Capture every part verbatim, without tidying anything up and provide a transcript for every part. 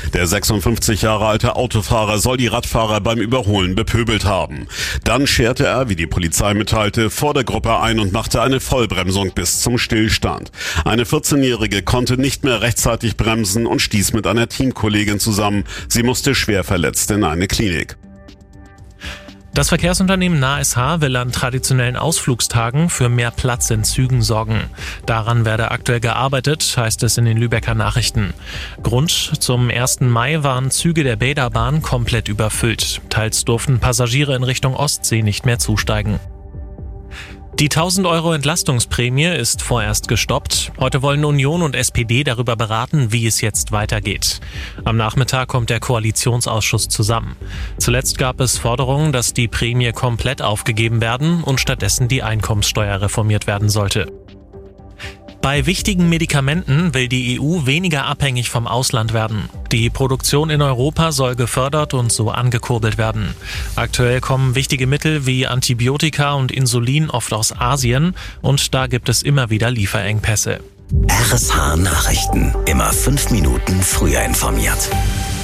Der sechsundfünfzig Jahre alte Autofahrer soll die Radfahrer beim Überholen bepöbelt haben. Dann scherte er, wie die Polizei mitteilte, vor der Gruppe ein und machte eine Vollbremsung bis zum Stillstand. Eine vierzehnjährige konnte nicht mehr rechtzeitig bremsen und stieß mit einer Teamkollegin zusammen. Sie musste schwer verletzt in eine Klinik. Das Verkehrsunternehmen N A S H will an traditionellen Ausflugstagen für mehr Platz in Zügen sorgen. Daran werde aktuell gearbeitet, heißt es in den Lübecker Nachrichten. Grund: zum ersten Mai waren Züge der Bäderbahn komplett überfüllt. Teils durften Passagiere in Richtung Ostsee nicht mehr zusteigen. Die tausend Euro Entlastungsprämie ist vorerst gestoppt. Heute wollen Union und S P D darüber beraten, wie es jetzt weitergeht. Am Nachmittag kommt der Koalitionsausschuss zusammen. Zuletzt gab es Forderungen, dass die Prämie komplett aufgegeben werden und stattdessen die Einkommenssteuer reformiert werden sollte. Bei wichtigen Medikamenten will die E U weniger abhängig vom Ausland werden. Die Produktion in Europa soll gefördert und so angekurbelt werden. Aktuell kommen wichtige Mittel wie Antibiotika und Insulin oft aus Asien und da gibt es immer wieder Lieferengpässe. R S H Nachrichten. Immer fünf Minuten früher informiert.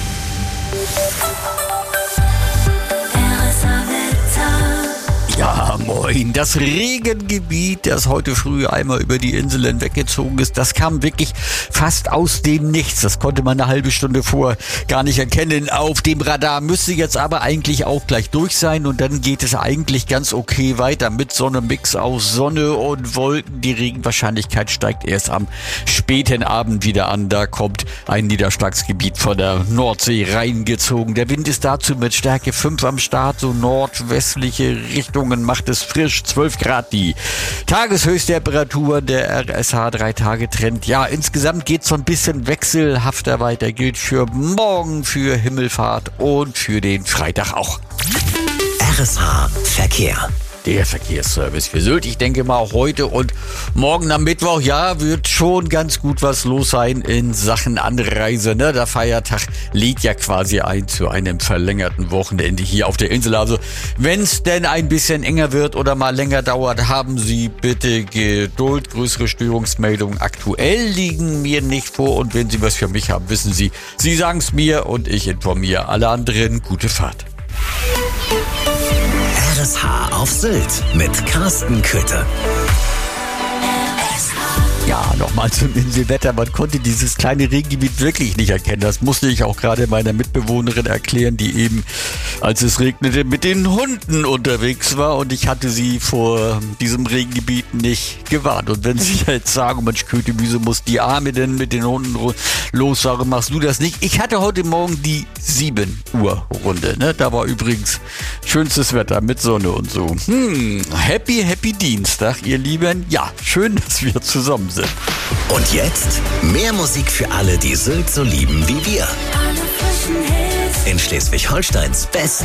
Ja, moin. Das Regengebiet, das heute früh einmal über die Inseln weggezogen ist, das kam wirklich fast aus dem Nichts. Das konnte man eine halbe Stunde vor gar nicht erkennen auf dem Radar. Müsste jetzt aber eigentlich auch gleich durch sein und dann geht es eigentlich ganz okay weiter mit so einem Mix aus Sonne und Wolken. Die Regenwahrscheinlichkeit steigt erst am späten Abend wieder an. Da kommt ein Niederschlagsgebiet von der Nordsee reingezogen. Der Wind ist dazu mit Stärke fünf am Start, so nordwestliche Richtung. Macht es frisch, zwölf Grad die Tageshöchsttemperatur, der R S H drei Tage Trend. Ja, insgesamt geht es so ein bisschen wechselhafter weiter. Gilt für morgen, für Himmelfahrt und für den Freitag auch. R S H Verkehr. Der Verkehrsservice für Sylt. Ich denke mal, heute und morgen am Mittwoch, ja, wird schon ganz gut was los sein in Sachen Anreise. Ne? Der Feiertag lädt ja quasi ein zu einem verlängerten Wochenende hier auf der Insel. Also, wenn es denn ein bisschen enger wird oder mal länger dauert, haben Sie bitte Geduld. Größere Störungsmeldungen aktuell liegen mir nicht vor. Und wenn Sie was für mich haben, wissen Sie, Sie sagen es mir und ich informiere alle anderen. Gute Fahrt. R S H auf Sylt mit Carsten Köthe. Ja, nochmal zum Inselwetter. Man konnte dieses kleine Regengebiet wirklich nicht erkennen. Das musste ich auch gerade meiner Mitbewohnerin erklären, die eben, als es regnete, mit den Hunden unterwegs war. Und ich hatte sie vor diesem Regengebiet nicht gewarnt. Und wenn sie jetzt sagen, Mensch, Köthe, wieso muss die Arme denn mit den Hunden los? Warum machst du das nicht? Ich hatte heute Morgen die sieben Uhr Runde. Ne? Da war übrigens schönstes Wetter mit Sonne und so. Hm, happy, happy Dienstag, ihr Lieben. Ja, schön, dass wir zusammen sind. Und jetzt mehr Musik für alle, die Sylt so lieben wie wir. In Schleswig-Holsteins Best